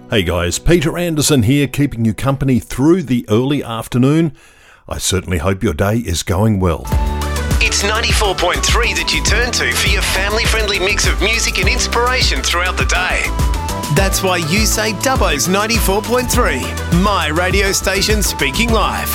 Hey guys, Peter Anderson here, keeping you company through the early afternoon. I certainly hope your day is going well. It's 94.3 that you turn to for your family-friendly mix of music and inspiration throughout the day. That's why you say Dubbo's 94.3, my radio station speaking live.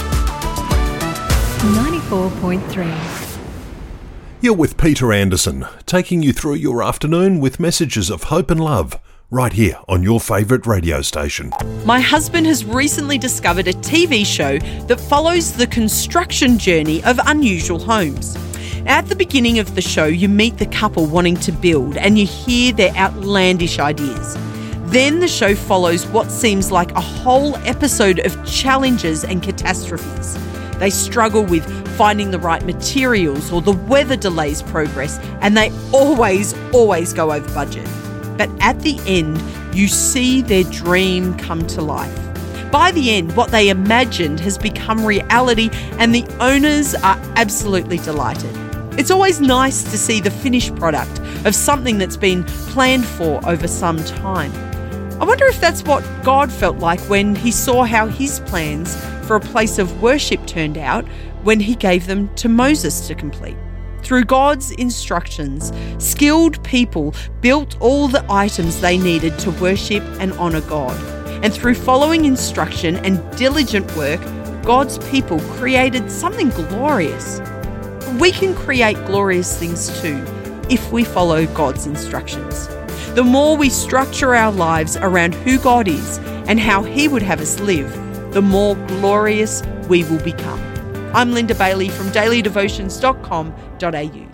94.3. You're with Peter Anderson, taking you through your afternoon with messages of hope and love, right here on your favourite radio station. My husband has recently discovered a TV show that follows the construction journey of unusual homes. At the beginning of the show, you meet the couple wanting to build and you hear their outlandish ideas. Then the show follows what seems like a whole episode of challenges and catastrophes. They struggle with finding the right materials, or the weather delays progress, and they always go over budget. But at the end, you see their dream come to life. By the end, what they imagined has become reality, and the owners are absolutely delighted. It's always nice to see the finished product of something that's been planned for over some time. I wonder if that's what God felt like when he saw how his plans for a place of worship turned out when he gave them to Moses to complete. Through God's instructions, skilled people built all the items they needed to worship and honour God. And through following instruction and diligent work, God's people created something glorious. We can create glorious things too if we follow God's instructions. The more we structure our lives around who God is and how he would have us live, the more glorious we will become. I'm Linda Bailey from dailydevotions.com.au.